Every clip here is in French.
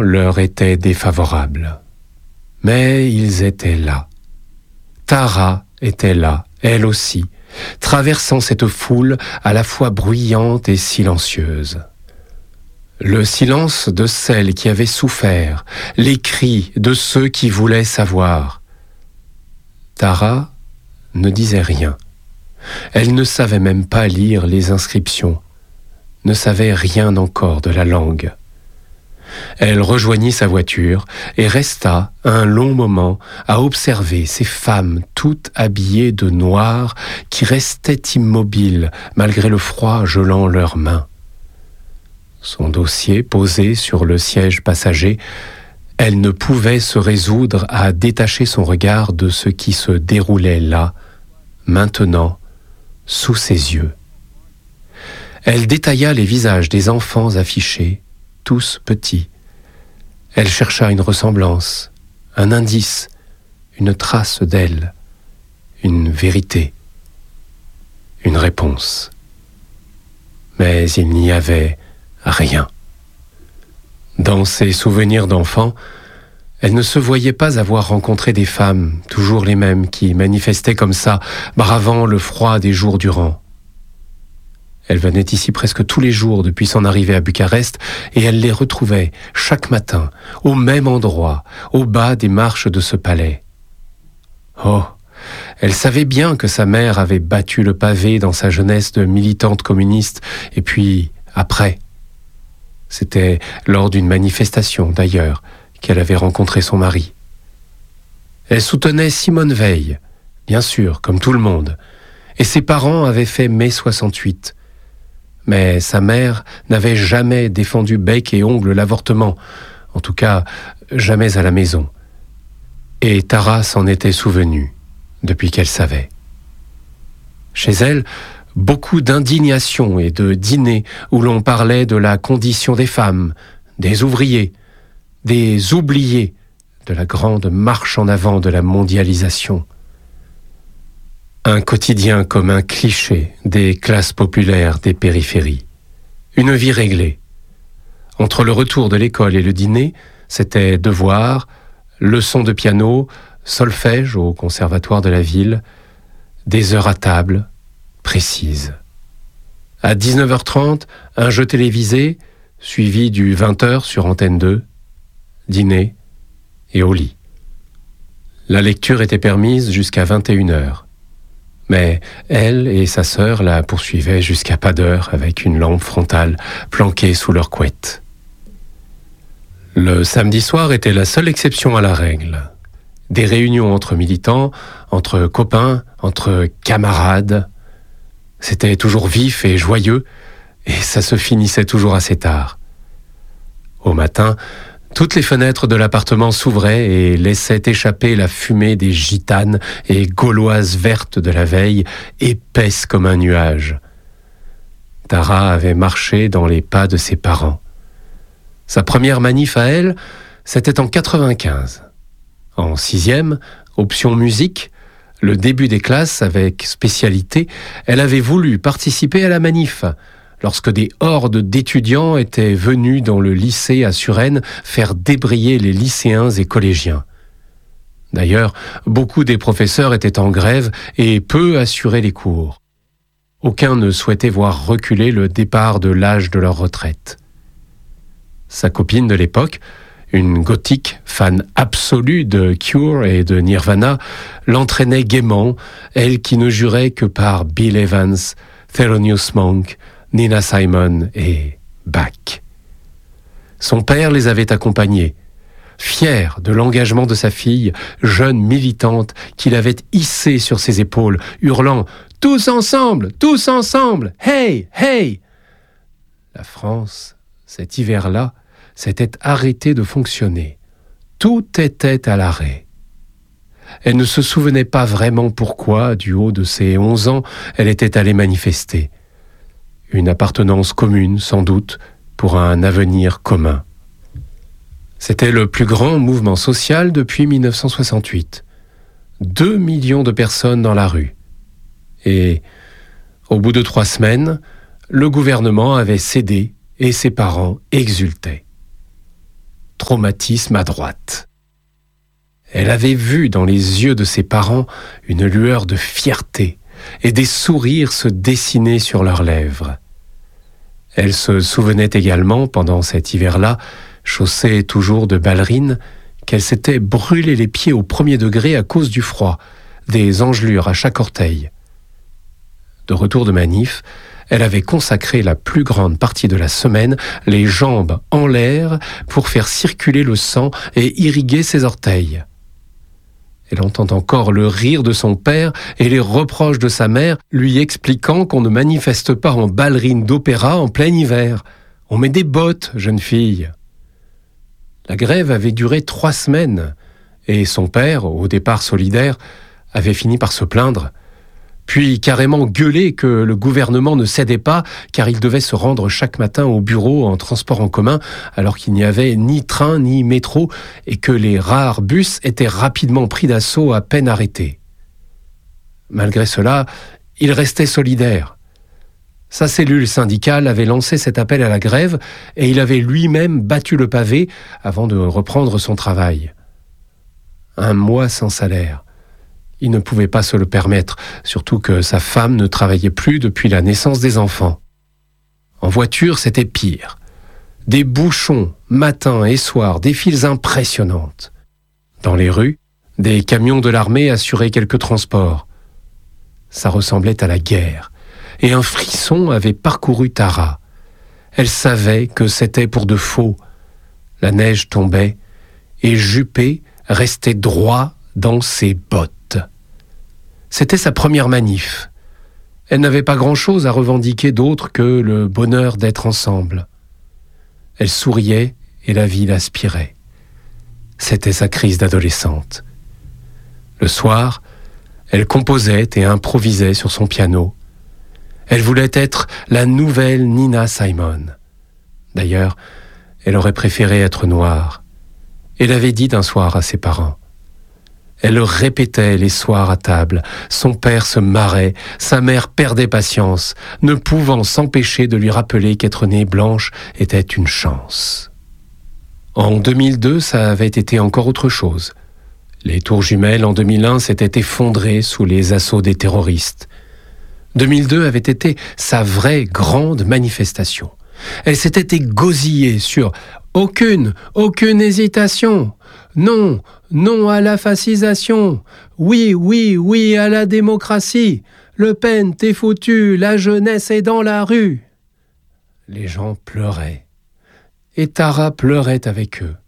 temps leur était défavorable. Mais ils étaient là. Tara était là, elle aussi, traversant cette foule à la fois bruyante et silencieuse. Le silence de celles qui avaient souffert, les cris de ceux qui voulaient savoir. Tara ne disait rien. Elle ne savait même pas lire les inscriptions, ne savait rien encore de la langue. Elle rejoignit sa voiture et resta un long moment à observer ces femmes toutes habillées de noir qui restaient immobiles malgré le froid gelant leurs mains. Son dossier posé sur le siège passager, elle ne pouvait se résoudre à détacher son regard de ce qui se déroulait là, maintenant, sous ses yeux. Elle détailla les visages des enfants affichés, tous petits. Elle chercha une ressemblance, un indice, une trace d'elle, une vérité, une réponse. Mais il n'y avait rien. Dans ses souvenirs d'enfant, elle ne se voyait pas avoir rencontré des femmes, toujours les mêmes, qui manifestaient comme ça, bravant le froid des jours durant. Elle venait ici presque tous les jours depuis son arrivée à Bucarest et elle les retrouvait chaque matin, au même endroit, au bas des marches de ce palais. Oh, elle savait bien que sa mère avait battu le pavé dans sa jeunesse de militante communiste, et puis après. C'était lors d'une manifestation, d'ailleurs, qu'elle avait rencontré son mari. Elle soutenait Simone Veil, bien sûr, comme tout le monde, et ses parents avaient fait mai 68. Mais sa mère n'avait jamais défendu bec et ongles l'avortement, en tout cas jamais à la maison. Et Tara s'en était souvenue, depuis qu'elle savait. Chez elle, beaucoup d'indignation et de dîners où l'on parlait de la condition des femmes, des ouvriers, des oubliés de la grande marche en avant de la mondialisation. Un quotidien comme un cliché des classes populaires des périphéries. Une vie réglée. Entre le retour de l'école et le dîner, c'était devoirs, leçons de piano, solfège au conservatoire de la ville, des heures à table, précises. À 19h30, un jeu télévisé, suivi du 20h sur Antenne 2, dîner et au lit. La lecture était permise jusqu'à 21h. Mais elle et sa sœur la poursuivaient jusqu'à pas d'heure avec une lampe frontale planquée sous leur couette. Le samedi soir était la seule exception à la règle. Des réunions entre militants, entre copains, entre camarades. C'était toujours vif et joyeux, et ça se finissait toujours assez tard. Au matin, toutes les fenêtres de l'appartement s'ouvraient et laissaient échapper la fumée des gitanes et gauloises vertes de la veille, épaisses comme un nuage. Tara avait marché dans les pas de ses parents. Sa première manif à elle, c'était en 95. En 6e, option musique, le début des classes avec spécialité, elle avait voulu participer à la manif, lorsque des hordes d'étudiants étaient venus dans le lycée à Suresnes faire débrayer les lycéens et collégiens. D'ailleurs, beaucoup des professeurs étaient en grève et peu assuraient les cours. Aucun ne souhaitait voir reculer le départ de l'âge de leur retraite. Sa copine de l'époque, une gothique fan absolue de Cure et de Nirvana, l'entraînait gaiement, elle qui ne jurait que par Bill Evans, Thelonious Monk, Nina Simon et Bach. Son père les avait accompagnés, fier de l'engagement de sa fille, jeune militante qu'il avait hissée sur ses épaules, hurlant « Tous ensemble, hey, hey !» La France, cet hiver-là, s'était arrêtée de fonctionner. Tout était à l'arrêt. Elle ne se souvenait pas vraiment pourquoi, du haut de ses 11 ans, elle était allée manifester. Une appartenance commune, sans doute, pour un avenir commun. C'était le plus grand mouvement social depuis 1968. 2 millions de personnes dans la rue. Et, au bout de 3 semaines, le gouvernement avait cédé et ses parents exultaient. traumatisme à droite. Elle avait vu dans les yeux de ses parents une lueur de fierté et des sourires se dessiner sur leurs lèvres. Elle se souvenait également, pendant cet hiver-là, chaussée toujours de ballerines, qu'elle s'était brûlé les pieds au 1er degré à cause du froid, des engelures à chaque orteil. De retour de manif, elle avait consacré la plus grande partie de la semaine, les jambes en l'air, pour faire circuler le sang et irriguer ses orteils. Elle entend encore le rire de son père et les reproches de sa mère, lui expliquant qu'on ne manifeste pas en ballerine d'opéra en plein hiver. On met des bottes, jeune fille. La grève avait duré 3 semaines, et son père, au départ solidaire, avait fini par se plaindre, puis carrément gueuler que le gouvernement ne cédait pas car il devait se rendre chaque matin au bureau en transport en commun alors qu'il n'y avait ni train ni métro et que les rares bus étaient rapidement pris d'assaut à peine arrêtés. Malgré cela, il restait solidaire. Sa cellule syndicale avait lancé cet appel à la grève et il avait lui-même battu le pavé avant de reprendre son travail. 1 mois sans salaire. Il ne pouvait pas se le permettre, surtout que sa femme ne travaillait plus depuis la naissance des enfants. En voiture, c'était pire. Des bouchons, matin et soir, des files impressionnantes. Dans les rues, des camions de l'armée assuraient quelques transports. Ça ressemblait à la guerre, et un frisson avait parcouru Tara. Elle savait que c'était pour de faux. La neige tombait, et Juppé restait droit dans ses bottes. C'était sa première manif. Elle n'avait pas grand-chose à revendiquer d'autre que le bonheur d'être ensemble. Elle souriait et la vie l'aspirait. C'était sa crise d'adolescente. Le soir, elle composait et improvisait sur son piano. Elle voulait être la nouvelle Nina Simon. D'ailleurs, elle aurait préféré être noire. Elle avait dit d'un soir à ses parents. Elle le répétait les soirs à table. Son père se marrait, sa mère perdait patience, ne pouvant s'empêcher de lui rappeler qu'être née blanche était une chance. En 2002, ça avait été encore autre chose. Les tours jumelles en 2001 s'étaient effondrées sous les assauts des terroristes. 2002 avait été sa vraie grande manifestation. Elle s'était égosillée sur « aucune hésitation ». Non, non à la fascisation. Oui, oui, oui à la démocratie. Le Pen, t'es foutu, la jeunesse est dans la rue. Les gens pleuraient. Et Tara pleurait avec eux.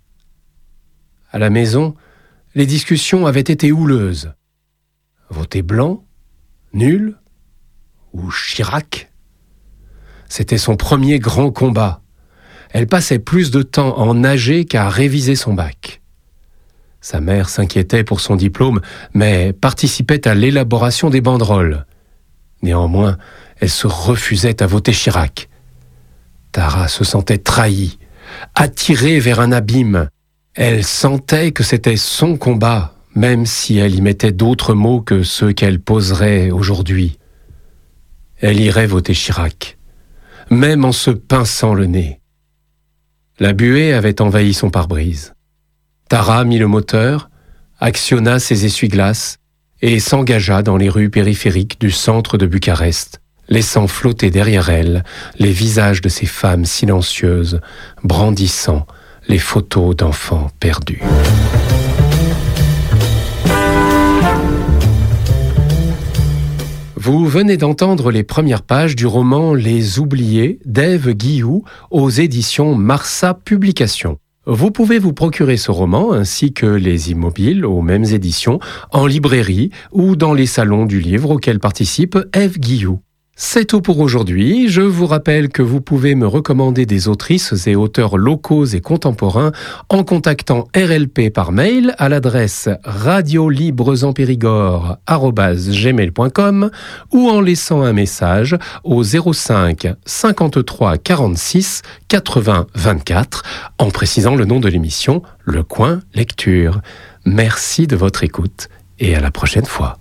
À la maison, les discussions avaient été houleuses. Voter blanc, nul ou Chirac? C'était son premier grand combat. Elle passait plus de temps à en nager qu'à réviser son bac. Sa mère s'inquiétait pour son diplôme, mais participait à l'élaboration des banderoles. Néanmoins, elle se refusait à voter Chirac. Tara se sentait trahie, attirée vers un abîme. Elle sentait que c'était son combat, même si elle y mettait d'autres mots que ceux qu'elle poserait aujourd'hui. Elle irait voter Chirac, même en se pinçant le nez. La buée avait envahi son pare-brise. Tara mit le moteur, actionna ses essuie-glaces et s'engagea dans les rues périphériques du centre de Bucarest, laissant flotter derrière elle les visages de ces femmes silencieuses, brandissant les photos d'enfants perdus. Vous venez d'entendre les premières pages du roman Les Oubliés d'Ève Guilloux aux éditions Marsa Publications. Vous pouvez vous procurer ce roman ainsi que les Immobiles aux mêmes éditions en librairie ou dans les salons du livre auxquels participe Ève Guilloux. C'est tout pour aujourd'hui. Je vous rappelle que vous pouvez me recommander des autrices et auteurs locaux et contemporains en contactant RLP par mail à l'adresse radiolibresenpérigord@gmail.com ou en laissant un message au 05 53 46 80 24 en précisant le nom de l'émission Le Coin Lecture. Merci de votre écoute et à la prochaine fois.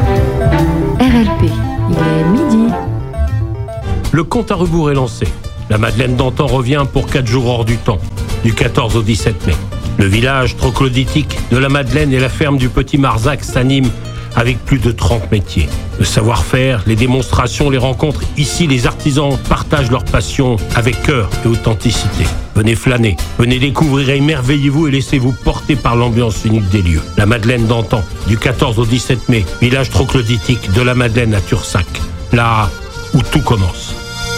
RLP, il est midi. Le compte à rebours est lancé. La Madeleine d'antan revient pour 4 jours hors du temps, du 14 au 17 mai. Le village troglodytique de la Madeleine et la ferme du Petit Marzac s'animent avec plus de 30 métiers. Le savoir-faire, les démonstrations, les rencontres, ici les artisans partagent leur passion avec cœur et authenticité. Venez flâner, venez découvrir, émerveillez-vous et laissez-vous porter par l'ambiance unique des lieux. La Madeleine d'antan, du 14 au 17 mai, village troglodytique de la Madeleine à Tursac, là où tout commence.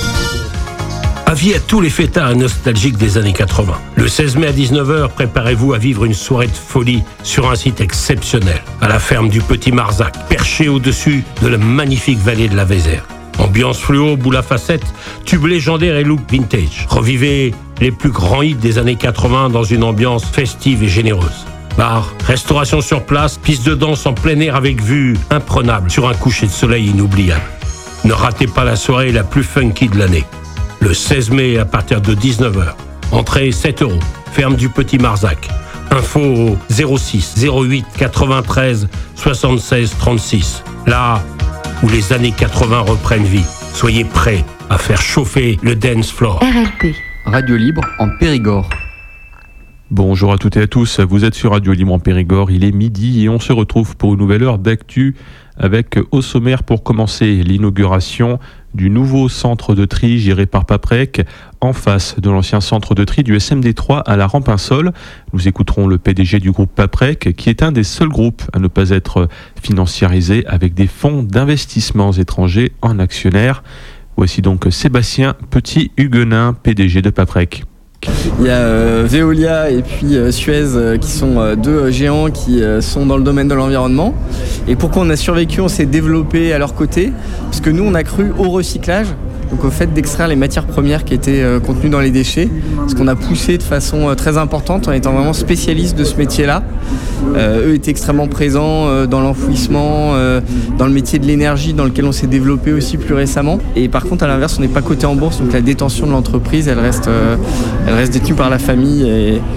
Avis à tous les fêtards nostalgiques des années 80. Le 16 mai à 19h, préparez-vous à vivre une soirée de folie sur un site exceptionnel, à la ferme du Petit Marzac, perché au-dessus de la magnifique vallée de la Vézère. Ambiance fluo, boule à facettes, tubes légendaires et look vintage. Revivez les plus grands hits des années 80 dans une ambiance festive et généreuse. Bar, restauration sur place, piste de danse en plein air avec vue imprenable sur un coucher de soleil inoubliable. Ne ratez pas la soirée la plus funky de l'année. Le 16 mai à partir de 19h. Entrée 7 €. Ferme du Petit Marzac. Info au 06 08 93 76 36. Là où les années 80 reprennent vie. Soyez prêts à faire chauffer le dance floor. RLP. Radio Libre en Périgord. Bonjour à toutes et à tous, vous êtes sur Radio Libre en Périgord, il est midi et on se retrouve pour une nouvelle heure d'actu avec au sommaire pour commencer l'inauguration du nouveau centre de tri géré par Paprec en face de l'ancien centre de tri du SMD3 à la Rampensol. Nous écouterons le PDG du groupe Paprec qui est un des seuls groupes à ne pas être financiarisé avec des fonds d'investissement étrangers en actionnaires. Voici donc Sébastien Petit-Huguenin, PDG de Paprec. Il y a Veolia et puis Suez qui sont deux géants qui sont dans le domaine de l'environnement. Et pourquoi on a survécu, on s'est développé à leur côté, parce que nous on a cru au recyclage, donc au fait d'extraire les matières premières qui étaient contenues dans les déchets, ce qu'on a poussé de façon très importante en étant vraiment spécialiste de ce métier-là. Eux étaient extrêmement présents dans l'enfouissement, dans le métier de l'énergie dans lequel on s'est développé aussi plus récemment. Et par contre à l'inverse on n'est pas coté en bourse, donc la détention de l'entreprise elle reste détenue par la famille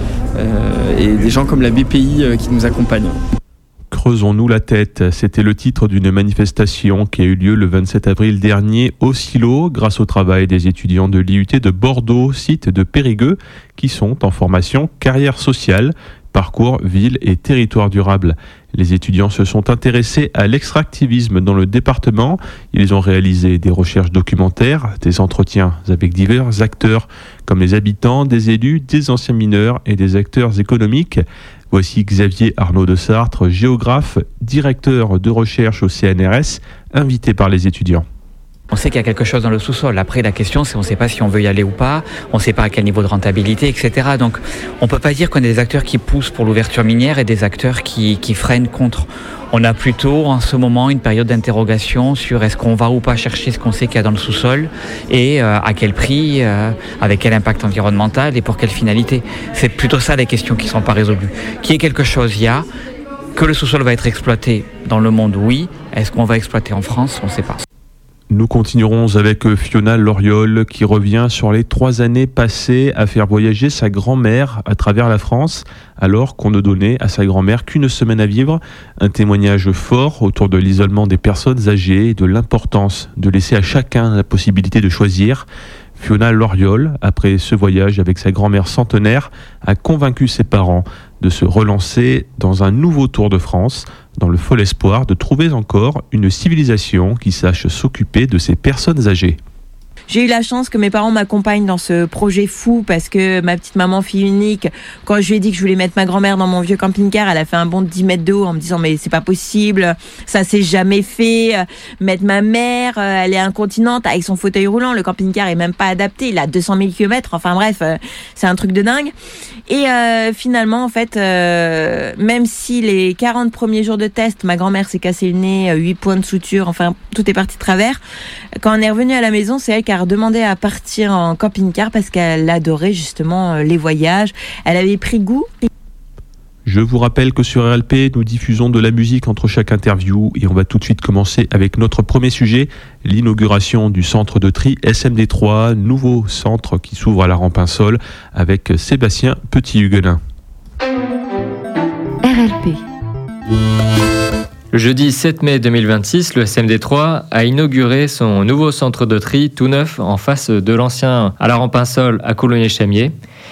et des gens comme la BPI qui nous accompagnent. Creusons-nous la tête, c'était le titre d'une manifestation qui a eu lieu le 27 avril dernier au Silo grâce au travail des étudiants de l'IUT de Bordeaux, site de Périgueux, qui sont en formation carrière sociale, parcours, ville et territoire durable. Les étudiants se sont intéressés à l'extractivisme dans le département. Ils ont réalisé des recherches documentaires, des entretiens avec divers acteurs comme les habitants, des élus, des anciens mineurs et des acteurs économiques. Voici Xavier Arnaud de Sartre, géographe, directeur de recherche au CNRS, invité par les étudiants. On sait qu'il y a quelque chose dans le sous-sol. Après, la question, c'est on ne sait pas si on veut y aller ou pas. On ne sait pas à quel niveau de rentabilité, etc. Donc, on ne peut pas dire qu'on a des acteurs qui poussent pour l'ouverture minière et des acteurs qui freinent contre. On a plutôt, en ce moment, une période d'interrogation sur est-ce qu'on va ou pas chercher ce qu'on sait qu'il y a dans le sous-sol et à quel prix, avec quel impact environnemental et pour quelle finalité. C'est plutôt ça les questions qui ne sont pas résolues. Qu'il y ait quelque chose, il y a. Que le sous-sol va être exploité dans le monde, oui. Est-ce qu'on va exploiter en France? On ne sait pas. Nous continuerons avec Fiona Loriol qui revient sur les 3 années passées à faire voyager sa grand-mère à travers la France alors qu'on ne donnait à sa grand-mère qu'une semaine à vivre. Un témoignage fort autour de l'isolement des personnes âgées et de l'importance de laisser à chacun la possibilité de choisir. Fiona Loriol, après ce voyage avec sa grand-mère centenaire, a convaincu ses parents de se relancer dans un nouveau Tour de France, dans le fol espoir de trouver encore une civilisation qui sache s'occuper de ces personnes âgées. J'ai eu la chance que mes parents m'accompagnent dans ce projet fou parce que ma petite maman fille unique, quand je lui ai dit que je voulais mettre ma grand-mère dans mon vieux camping-car, elle a fait un bond de 10 mètres de haut en me disant mais c'est pas possible, ça s'est jamais fait, mettre ma mère, elle est incontinente avec son fauteuil roulant, le camping-car est même pas adapté, il a 200 000 km, enfin bref, c'est un truc de dingue. Et finalement en fait, même si les 40 premiers jours de test, ma grand-mère s'est cassé le nez, 8 points de suture, enfin tout est parti de travers, quand on est revenu à la maison, c'est elle qui a demandé à partir en camping-car parce qu'elle adorait justement les voyages. Elle avait pris goût. Je vous rappelle que sur RLP, nous diffusons de la musique entre chaque interview et on va tout de suite commencer avec notre premier sujet, l'inauguration du centre de tri SMD3, nouveau centre qui s'ouvre à la Rampensol avec Sébastien Petit-Huguenin. RLP. Le jeudi 7 mai 2026, le SMD3 a inauguré son nouveau centre de tri tout neuf en face de l'ancien à la Rampensol à Coulommiers-Chamiers.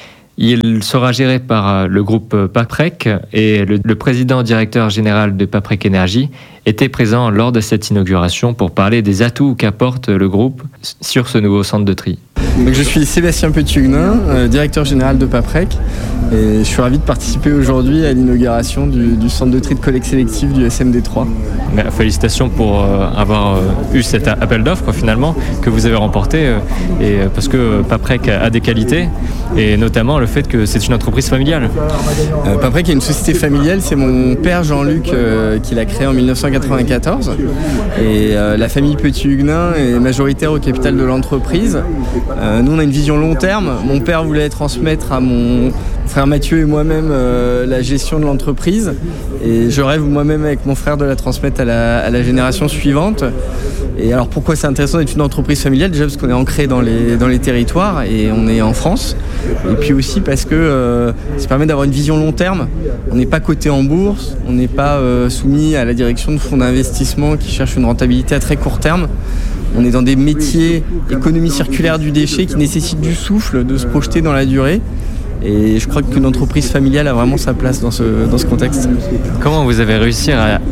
Il sera géré par le groupe Paprec et le président directeur général de Paprec Énergie était présent lors de cette inauguration pour parler des atouts qu'apporte le groupe sur ce nouveau centre de tri. Donc, je suis Sébastien Petit-Huguenin, directeur général de Paprec, et je suis ravi de participer aujourd'hui à l'inauguration du centre de tri de collecte sélective du SMD3. Félicitations pour avoir eu cet appel d'offres finalement que vous avez remporté, et parce que Paprec a des qualités, et notamment le fait que c'est une entreprise familiale. Paprec est une société familiale, c'est mon père Jean-Luc qui l'a créé en 1994, et la famille Petit-Huguenin est majoritaire au capital de l'entreprise. Nous on a une vision long terme. Mon père voulait transmettre à mon frère Mathieu et moi-même la gestion de l'entreprise, et je rêve moi-même avec mon frère de la transmettre à la génération suivante. Et alors pourquoi c'est intéressant d'être une entreprise familiale? Déjà parce qu'on est ancré dans les territoires et on est en France, et puis aussi parce que ça permet d'avoir une vision long terme. On n'est pas coté en bourse, on n'est pas soumis à la direction de fonds d'investissement qui cherchent une rentabilité à très court terme. On est dans des métiers économie circulaire du déchet qui nécessitent du souffle, de se projeter dans la durée. Et je crois qu'une entreprise familiale a vraiment sa place dans ce contexte. Comment vous avez réussi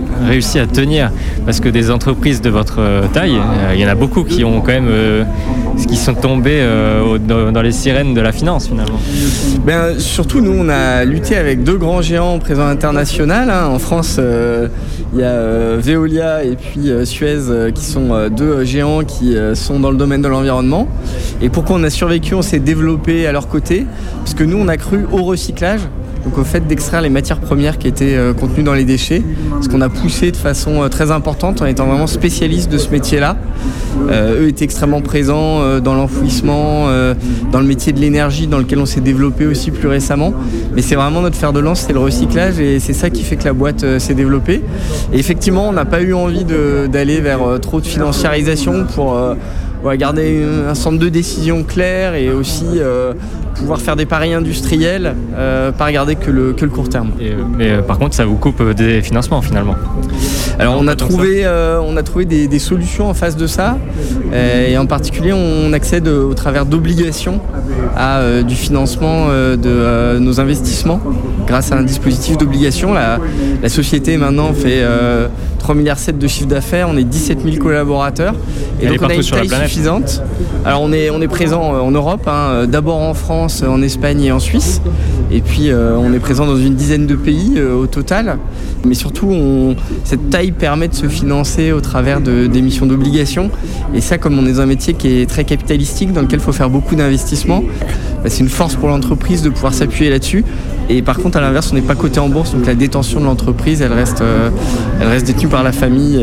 à tenir? Parce que des entreprises de votre taille, il y en a beaucoup qui ont quand même qui sont tombés dans les sirènes de la finance finalement. Surtout nous on a lutté avec deux grands géants présents international. En France il y a Veolia et puis Suez qui sont deux géants qui sont dans le domaine de l'environnement. Et pourquoi on a survécu? On s'est développé à leur côté parce que nous on a cru au recyclage, donc au fait d'extraire les matières premières qui étaient contenues dans les déchets, ce qu'on a poussé de façon très importante en étant vraiment spécialiste de ce métier-là. Eux étaient extrêmement présents dans l'enfouissement, dans le métier de l'énergie dans lequel on s'est développé aussi plus récemment. Mais c'est vraiment notre fer de lance, c'est le recyclage, et c'est ça qui fait que la boîte s'est développée. Et effectivement, on n'a pas eu envie d'aller vers trop de financiarisation pour garder un centre de décision clair et aussi pouvoir faire des paris industriels, pas regarder que le court terme. Mais par contre, ça vous coupe des financements finalement. Alors on a trouvé des solutions en face de ça, et en particulier on accède au travers d'obligations à du financement de nos investissements grâce à un dispositif d'obligation. La société maintenant fait 3,7 milliards de chiffre d'affaires, on est 17 000 collaborateurs, et donc on a une taille suffisante. Alors on est présent en Europe, d'abord en France, en Espagne et en Suisse, et puis on est présent dans une dizaine de pays au total. Mais surtout, cette taille permet de se financer au travers d'émissions d'obligations. Et ça, comme on est dans un métier qui est très capitalistique, dans lequel il faut faire beaucoup d'investissements, c'est une force pour l'entreprise de pouvoir s'appuyer là-dessus. Et par contre, à l'inverse, on n'est pas coté en bourse, donc la détention de l'entreprise, elle reste détenue par la famille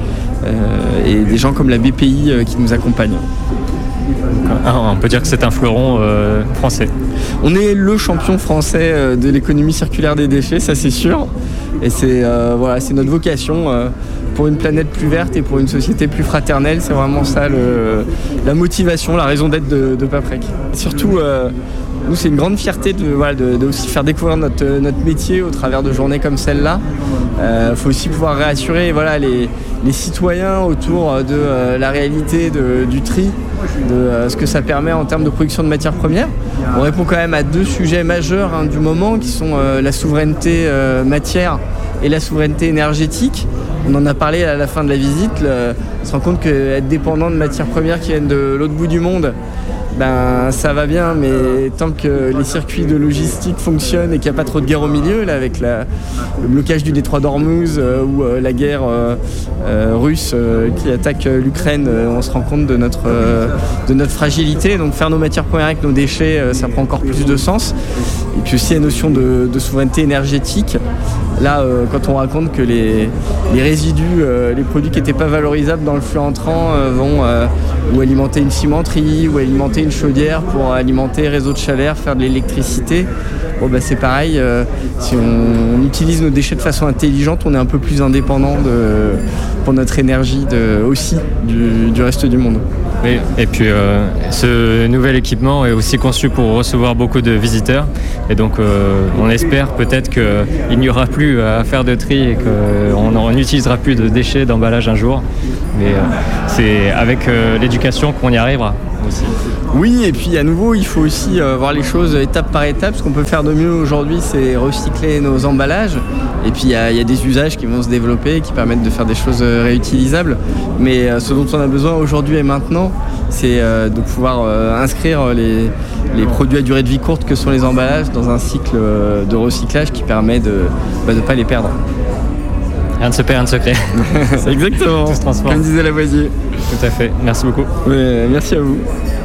et des gens comme la BPI qui nous accompagnent. On peut dire que c'est un fleuron français. On est le champion français de l'économie circulaire des déchets, ça c'est sûr. Et c'est notre vocation pour une planète plus verte et pour une société plus fraternelle. C'est vraiment ça la motivation, la raison d'être de Paprec. Surtout, nous c'est une grande fierté de aussi faire découvrir notre métier au travers de journées comme celle-là. Faut aussi pouvoir réassurer les citoyens autour de la réalité du tri, de ce que ça permet en termes de production de matières premières. On répond quand même à deux sujets majeurs du moment qui sont la souveraineté matière et la souveraineté énergétique. On en a parlé à la fin de la visite. On se rend compte qu'être dépendant de matières premières qui viennent de l'autre bout du monde, ça va bien, mais tant que les circuits de logistique fonctionnent et qu'il n'y a pas trop de guerre au milieu, là, avec le blocage du détroit d'Ormuz ou la guerre russe qui attaque l'Ukraine, on se rend compte de notre fragilité. Donc faire nos matières premières avec nos déchets, ça prend encore plus de sens. Et puis aussi la notion de souveraineté énergétique. Là, quand on raconte que les résidus, les produits qui n'étaient pas valorisables dans le flux entrant vont ou alimenter une cimenterie, ou alimenter une chaudière pour alimenter réseau de chaleur, faire de l'électricité. C'est pareil, si on utilise nos déchets de façon intelligente, on est un peu plus indépendant pour notre énergie aussi du reste du monde. Oui, et puis ce nouvel équipement est aussi conçu pour recevoir beaucoup de visiteurs. Et donc on espère peut-être qu'il n'y aura plus à faire de tri et qu'on n'utilisera plus de déchets d'emballage un jour. Mais c'est avec l'éducation qu'on y arrivera aussi. Oui, et puis à nouveau, il faut aussi voir les choses étape par étape. Ce qu'on peut faire de mieux aujourd'hui, c'est recycler nos emballages. Et puis il y a des usages qui vont se développer, qui permettent de faire des choses réutilisables. Mais ce dont on a besoin aujourd'hui et maintenant, c'est de pouvoir inscrire les produits à durée de vie courte que sont les emballages dans un cycle de recyclage qui permet de ne pas les perdre. Rien ne se perd, rien ne se crée. C'est exactement, Tout se transforme. comme disait Lavoisier. Tout à fait, merci beaucoup. Ouais, merci à vous.